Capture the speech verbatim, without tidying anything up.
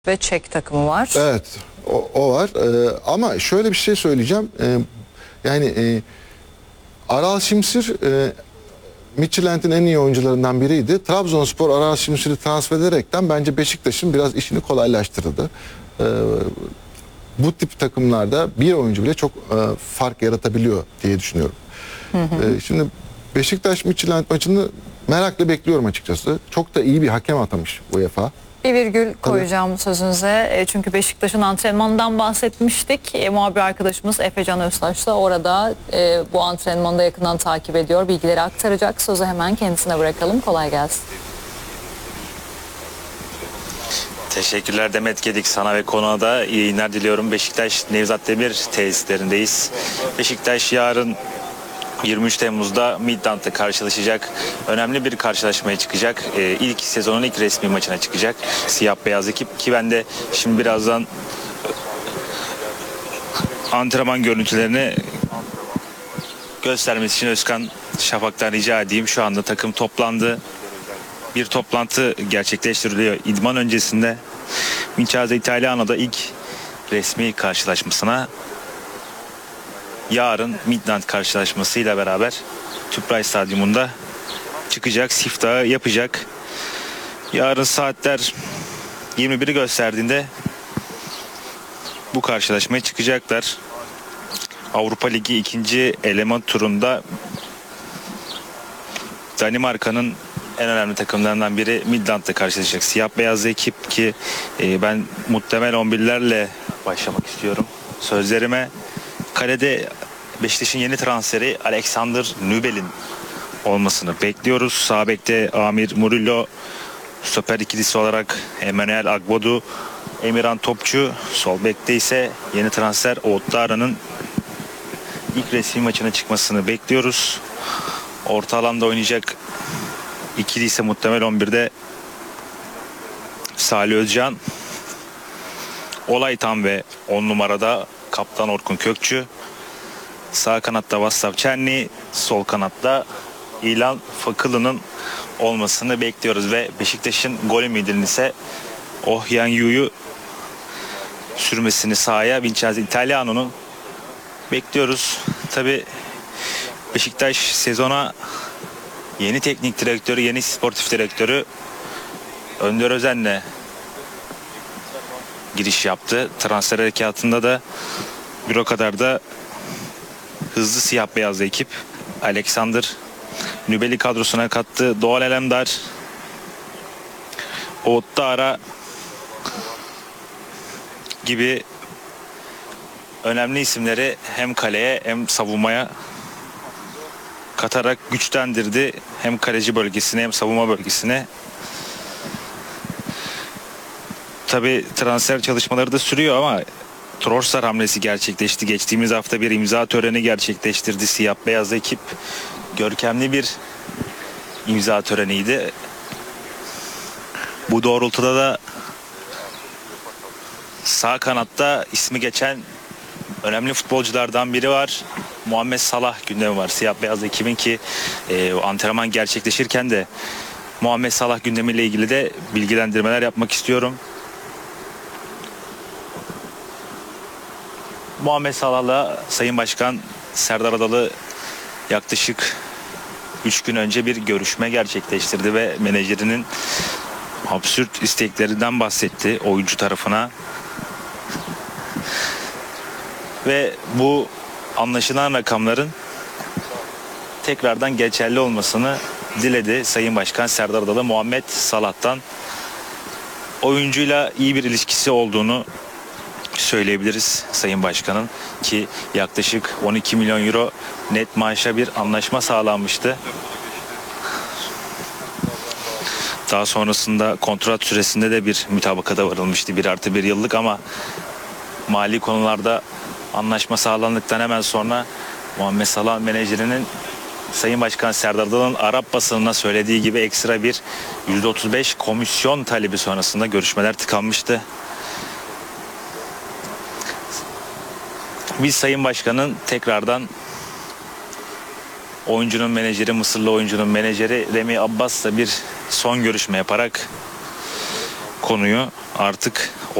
ve Çek takımı var. Evet, o, o var. Ee, ama şöyle bir şey söyleyeceğim. Ee, yani e, Aral Şimşir e, Midtjylland'in en iyi oyuncularından biriydi. Trabzonspor Aral Şimşir'i transfer ederekten bence Beşiktaş'ın biraz işini kolaylaştırdı. Ee, bu tip takımlarda bir oyuncu bile çok e, fark yaratabiliyor diye düşünüyorum. Hı hı. Ee, şimdi Beşiktaş Midtjylland maçını merakla bekliyorum açıkçası. Çok da iyi bir hakem atamış UEFA. Bir virgül koyacağım sözünüze. E, çünkü Beşiktaş'ın antrenmanından bahsetmiştik. E, muhabir arkadaşımız Efecan Öztaş da orada e, bu antrenmanı da yakından takip ediyor. Bilgileri aktaracak. Sözü hemen kendisine bırakalım. Kolay gelsin. Teşekkürler Demet Gedik, sana ve konuğa da iyi yayınlar diliyorum. Beşiktaş Nevzat Demir tesislerindeyiz. Beşiktaş yarın yirmi üç Temmuz'da Midtjylland'la karşılaşacak. Önemli bir karşılaşmaya çıkacak. Ee, ilk sezonun ilk resmi maçına çıkacak. Siyah beyaz ekip ki ben de şimdi birazdan antrenman görüntülerini göstermesi için Özkan Şafak'tan rica edeyim. Şu anda takım toplandı. Bir toplantı gerçekleştiriliyor idman öncesinde. Vincenzo Italiano'da ilk resmi karşılaşmasına yarın Midtjylland karşılaşmasıyla beraber Tüpraş Stadyumunda çıkacak, siftahı yapacak. Yarın saatler yirmi biri gösterdiğinde bu karşılaşmaya çıkacaklar. Avrupa Ligi ikinci eleman turunda Danimarka'nın en önemli takımlarından biri Midtjylland'la karşılaşacak. Siyah beyaz ekip ki e, ben muhtemel on birlerle başlamak istiyorum. Sözlerime kalede Beşiktaş'ın yeni transferi Alexander Nübel'in olmasını bekliyoruz. Sağ bekte Amir Murillo, stoper ikilisi olarak Emmanuel Agbodu, Emirhan Topçu, sol bekte ise yeni transfer Oğutlara'nın ilk resmi maçına çıkmasını bekliyoruz. Orta alanda oynayacak ikili ise muhtemel on birde Salih Özcan, Olaytan ve on numarada kaptan Orkun Kökçü. Sağ kanatta Vaslav Çerni, sol kanatta İlan Fakılı'nın olmasını bekliyoruz ve Beşiktaş'ın gol ümidinin ise Ohyan Yu'yu sürmesini sahaya Vincenzo Italiano'nun bekliyoruz. Tabi Beşiktaş sezona yeni teknik direktörü, yeni sportif direktörü Önder Özen'le giriş yaptı. Transfer harekatında da bir o kadar da hızlı siyah beyaz ekip Alexander Nübel'i kadrosuna kattı. Doğal Alemdar, Oğutlara gibi önemli isimleri hem kaleye hem savunmaya katarak güçlendirdi. Hem kaleci bölgesine hem savunma bölgesine. Tabi transfer çalışmaları da sürüyor ama Trossard hamlesi gerçekleşti. Geçtiğimiz hafta bir imza töreni gerçekleştirdi. Siyah beyaz ekip görkemli bir imza töreniydi. Bu doğrultuda da sağ kanatta ismi geçen önemli futbolculardan biri var. Muhammed Salah gündemi var. Siyah beyaz ekibin ki e, antrenman gerçekleşirken de Muhammed Salah gündemiyle ilgili de bilgilendirmeler yapmak istiyorum. Muhammed Salah'la Sayın Başkan Serdar Adalı yaklaşık üç gün önce bir görüşme gerçekleştirdi ve menajerinin absürt isteklerinden bahsetti oyuncu tarafına. Ve bu anlaşılan rakamların tekrardan geçerli olmasını diledi Sayın Başkan Serdar Adalı Muhammed Salah'tan. Oyuncuyla iyi bir ilişkisi olduğunu söyleyebiliriz Sayın Başkan'ın ki yaklaşık on iki milyon euro net maaşa bir anlaşma sağlanmıştı. Daha sonrasında kontrat süresinde de bir mütabakata varılmıştı. Bir artı bir yıllık ama mali konularda anlaşma sağlandıktan hemen sonra Muhammed Salah menajerinin Sayın Başkan Serdar Adalı'nın Arap basınına söylediği gibi ekstra bir yüzde otuz beş komisyon talebi sonrasında görüşmeler tıkanmıştı. Biz Sayın Başkan'ın tekrardan oyuncunun menajeri, Mısırlı oyuncunun menajeri Remi Abbas'la bir son görüşme yaparak konuyu artık